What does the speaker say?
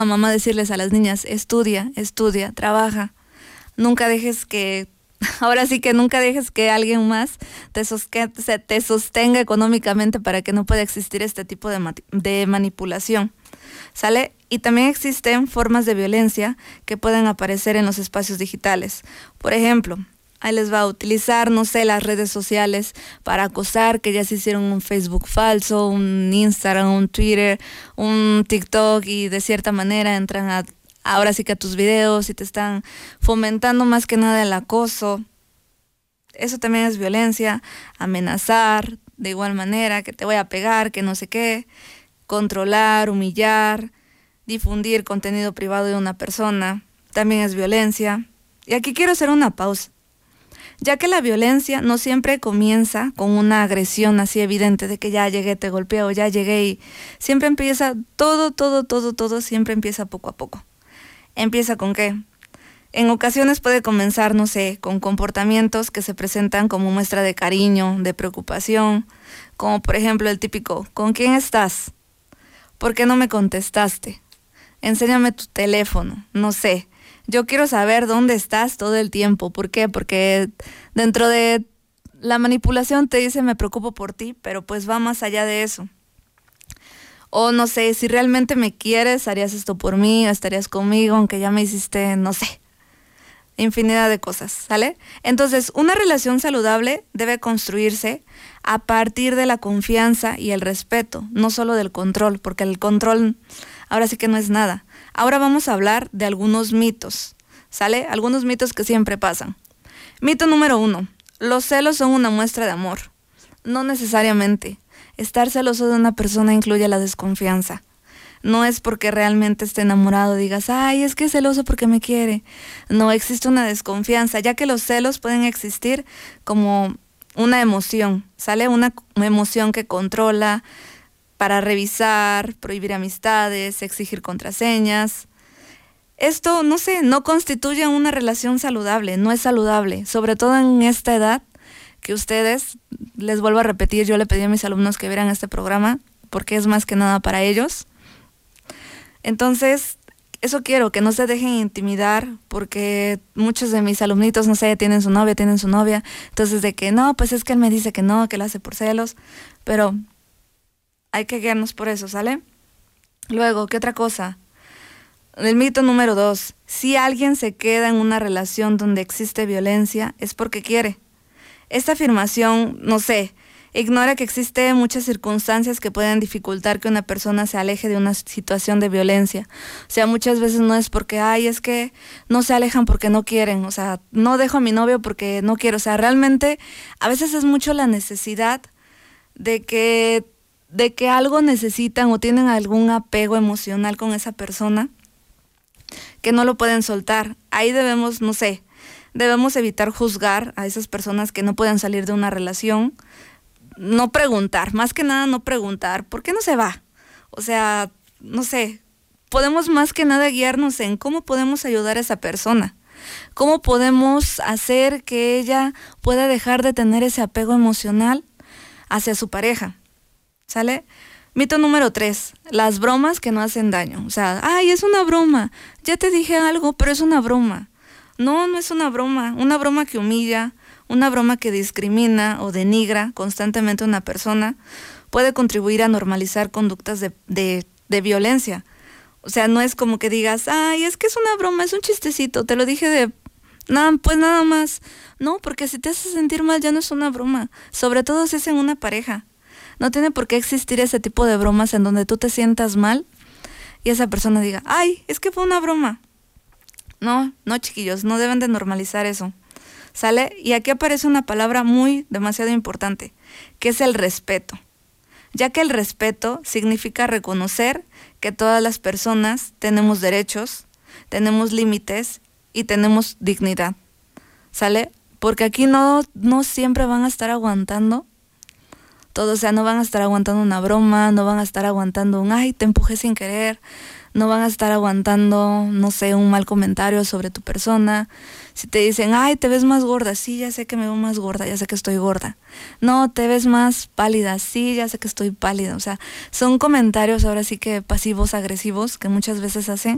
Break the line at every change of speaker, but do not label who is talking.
mamá decirles a las niñas, estudia, estudia, trabaja. Nunca dejes que, ahora sí que nunca dejes que alguien más te sostenga económicamente para que no pueda existir este tipo de manipulación. ¿Sale? Y también existen formas de violencia que pueden aparecer en los espacios digitales. Por ejemplo, ahí les va a utilizar, no sé, las redes sociales para acosar, que ya se hicieron un Facebook falso, un Instagram, un Twitter, un TikTok y de cierta manera entran ahora sí que a tus videos y te están fomentando más que nada el acoso. Eso también es violencia, amenazar de igual manera, que te voy a pegar, que no sé qué, controlar, humillar, difundir contenido privado de una persona, también es violencia. Y aquí quiero hacer una pausa, ya que la violencia no siempre comienza con una agresión así evidente de que ya llegué, te golpeé o ya llegué y siempre empieza, todo siempre empieza poco a poco. ¿Empieza con qué? En ocasiones puede comenzar, no sé, con comportamientos que se presentan como muestra de cariño, de preocupación, como por ejemplo el típico, ¿con quién estás? ¿Por qué no me contestaste? Enséñame tu teléfono, no sé. Yo quiero saber dónde estás todo el tiempo. ¿Por qué? Porque dentro de la manipulación te dice me preocupo por ti, pero pues va más allá de eso. O no sé, si realmente me quieres, harías esto por mí, o estarías conmigo, aunque ya me hiciste, no sé, infinidad de cosas, ¿sale? Entonces, una relación saludable debe construirse a partir de la confianza y el respeto, no solo del control, porque el control ahora sí que no es nada. Ahora vamos a hablar de algunos mitos, ¿sale? Algunos mitos que siempre pasan. Mito número 1. Los celos son una muestra de amor. No necesariamente. Estar celoso de una persona incluye la desconfianza. No es porque realmente esté enamorado, digas, ay, es que es celoso porque me quiere. No, existe una desconfianza, ya que los celos pueden existir como una emoción, ¿sale? Una emoción que controla para revisar, prohibir amistades, exigir contraseñas. Esto, no sé, no constituye una relación saludable, no es saludable, sobre todo en esta edad que ustedes, les vuelvo a repetir, yo le pedí a mis alumnos que vieran este programa porque es más que nada para ellos. Entonces, eso quiero, que no se dejen intimidar, porque muchos de mis alumnitos, no sé, tienen su novia, entonces de que no, pues es que él me dice que no, que lo hace por celos, pero hay que guiarnos por eso, ¿sale? Luego, ¿qué otra cosa? El mito número 2, si alguien se queda en una relación donde existe violencia, es porque quiere. Esta afirmación, no sé, ignora que existen muchas circunstancias que pueden dificultar que una persona se aleje de una situación de violencia. O sea, muchas veces no es porque, ay, es que no se alejan porque no quieren. O sea, no dejo a mi novio porque no quiero. O sea, realmente a veces es mucho la necesidad de que algo necesitan o tienen algún apego emocional con esa persona que no lo pueden soltar. Ahí debemos, no sé, debemos evitar juzgar a esas personas que no pueden salir de una relación. No preguntar, más que nada no preguntar, ¿por qué no se va? O sea, no sé, podemos más que nada guiarnos en cómo podemos ayudar a esa persona, cómo podemos hacer que ella pueda dejar de tener ese apego emocional hacia su pareja, ¿sale? Mito número 3, las bromas que no hacen daño. O sea, ay, es una broma, ya te dije algo, pero es una broma. No, no es una broma que humilla, una broma que discrimina o denigra constantemente a una persona puede contribuir a normalizar conductas de violencia. O sea, no es como que digas, ay, es que es una broma, es un chistecito, te lo dije de nada, pues nada más. No, porque si te hace sentir mal ya no es una broma, sobre todo si es en una pareja. No tiene por qué existir ese tipo de bromas en donde tú te sientas mal y esa persona diga, ay, es que fue una broma. No, chiquillos, no deben de normalizar eso. ¿Sale? Y aquí aparece una palabra demasiado importante, que es el respeto. Ya que el respeto significa reconocer que todas las personas tenemos derechos, tenemos límites y tenemos dignidad. ¿Sale? Porque aquí no siempre van a estar aguantando todo, o sea, no van a estar aguantando una broma, no van a estar aguantando un, ay, te empujé sin querer, no van a estar aguantando, no sé, un mal comentario sobre tu persona. Si te dicen, ay, te ves más gorda, sí, ya sé que me veo más gorda, ya sé que estoy gorda. No, te ves más pálida, sí, ya sé que estoy pálida. O sea, son comentarios ahora sí que pasivos, agresivos, que muchas veces hacen